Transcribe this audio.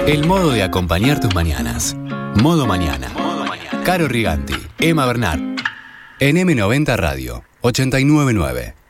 El modo de acompañar tus mañanas. Modo Mañana. Caro Riganti, Emma Bernard. En M90 Radio 899.